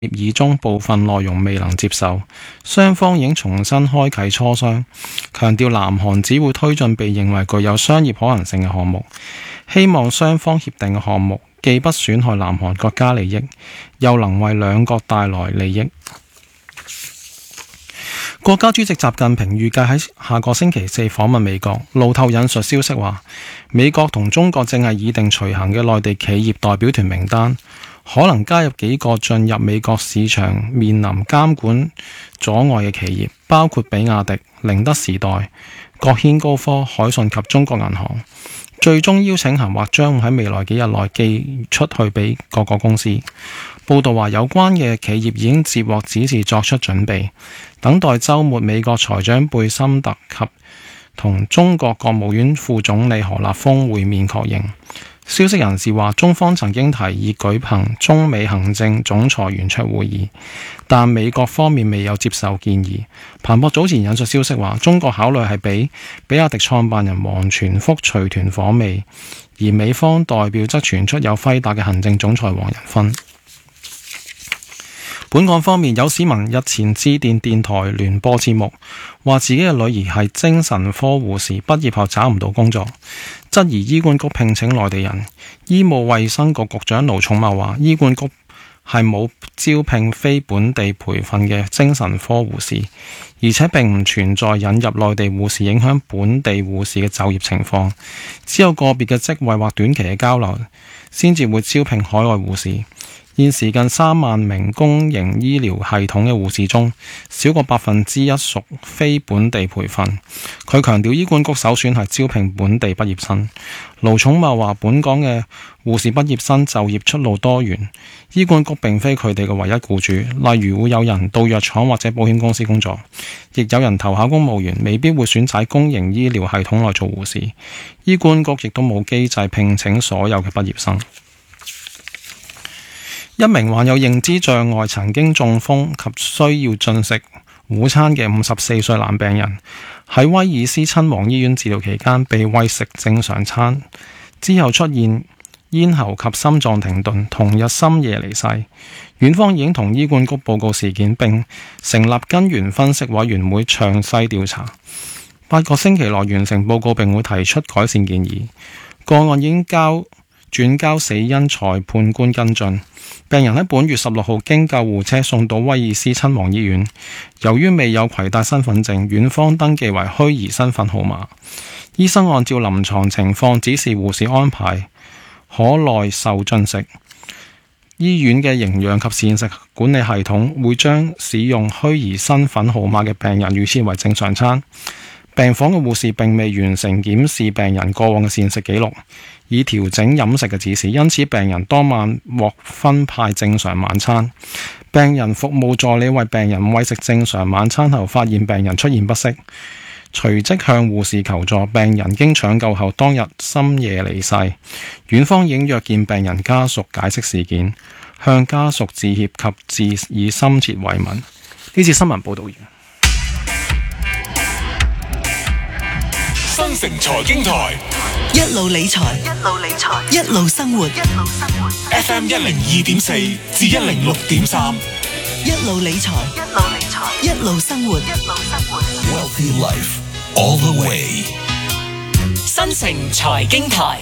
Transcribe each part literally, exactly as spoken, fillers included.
協議中部分內容未能接受，雙方已經重新開啟磋商，強調南韓只會推進被認為具有商業可行性嘅項目，希望雙方協定嘅項目既不損害南韓國家利益，又能為兩國帶來利益。國家主席習近平預計喺下個星期四訪問美國。路透引述消息話，美國同中國正係擬定隨行嘅內地企業代表團名單，可能加入幾個進入美國市場面臨監管阻礙嘅企業，包括比亞迪、寧德時代、國軒高科、海信及中國銀行。最終邀請函或將會喺未來幾日內寄出去俾各個公司。報道話，有關嘅企業已經接獲指示作出準備，等待週末美國財長貝森特及同中國國務院副總理何立峰會面確認。消息人士話，中方曾經提議舉行中美行政總裁圓桌會議，但美國方面未有接受建議。彭博早前引述消息話，中國考慮係俾比亞迪創辦人王傳福隨團訪美，而美方代表則傳出有輝達嘅行政總裁黃仁勳。本港方面，有市民日前致電電台聯播節目，話自己嘅女兒係精神科護士，畢業後找唔到工作，質疑醫管局聘請內地人。醫務衛生局局長盧寵茂話，醫管局係冇招聘非本地培訓嘅精神科護士，而且並唔存在引入內地護士影響本地護士嘅就業情況，只有個別嘅職位或短期嘅交流先至會招聘海外護士。現時近三萬名公營醫療系統嘅護士中，少過百分之一屬非本地培訓。佢強調醫管局首選係招聘本地畢業生。盧寵茂話，本港嘅護士畢業生就業出路多元，醫管局並非佢哋嘅唯一僱主，例如會有人到藥廠或者保險公司工作，亦有人投考公務員，未必會選擇公營醫療系統內做護士。醫管局亦都冇機制聘請所有嘅畢業生。一名患有認知障礙、曾經中風及需要進食午餐嘅五十四歲男病人，喺威爾斯親王醫院治療期間被餵食正常餐，之後出現咽喉及心臟停頓，同日深夜離世。院方已經同醫管局報告事件，並成立根源分析委員會詳細調查，八個星期內完成報告，並會提出改善建議。個案已經交轉交死因裁判官跟進。病人喺本月十六號經救護車送到威爾斯親王醫院，由於未有攜帶身份證，院方登記為虛擬身份號碼。醫生按照臨床情況指示護士安排可耐受進食。醫院嘅營養及膳食管理系統會將使用虛擬身份號碼嘅病人預設為正常餐。病房嘅護士並未完成檢視病人過往嘅膳食記錄，以調整飲食嘅指示，因此病人當晚獲分派正常晚餐。病人服務助理為病人餵食正常晚餐後，發現病人出現不適，隨即向護士求助。病人經搶救後當日深夜離世。院方已經約見病人家屬解釋事件，向家屬致歉及致以深切慰問。呢次新聞報導完。 新城財經台一路理財，一路理財，一路生活，一路生活。 F M 一零二點四至一零六點三， 一路理財，一路理財，一路生活，一路生活。 Wealthy Life all the way。 新城財經台，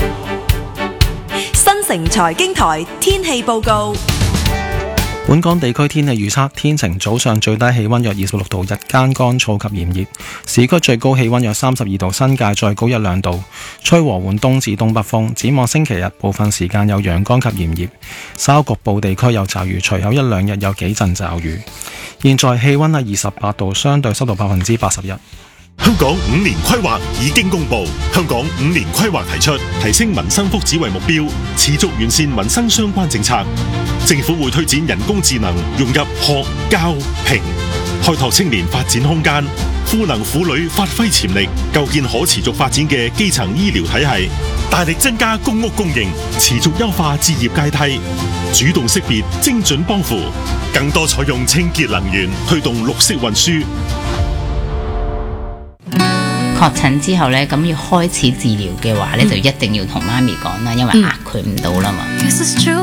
新城財經台天氣報告。 本港地區天氣預測：天晴，早上最低氣溫約二十六度，日間乾燥及炎熱，市區最高氣溫約三十二度，新界再高一兩度，吹和緩東至東北風。展望星期日，部分時間有陽光及炎熱，稍局部地區有驟雨，隨後一兩日有幾陣驟雨。現在氣溫係二十八度，相對濕度百分之八十一。 香港五年規劃已經公布，香港五年規劃提出提升民生福祉為目標，持續完善民生相關政策。政府會推展人工智能融入學、教、評，開拓青年發展空間，賦能婦女發揮潛力，構建可持續發展嘅基層醫療體系，大力增加公屋供應，持續優化置業階梯，主動識別精準幫扶，更多採用清潔能源，推動綠色運輸。 確診之後咧，咁要開始治療嘅話咧，就一定要同媽咪講啦，因為呃佢唔到啦嘛。